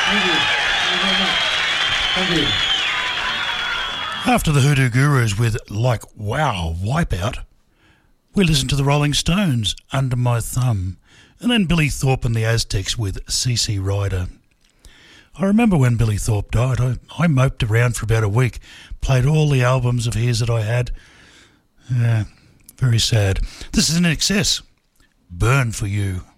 Thank you. Thank you. After the Hoodoo Gurus with Like Wow Wipeout, we listened to the Rolling Stones, Under My Thumb, and then Billy Thorpe and the Aztecs with CC Rider. I remember when Billy Thorpe died. I moped around for about a week, played all the albums of his that I had. Yeah, very sad. This is In Excess. Burn for You.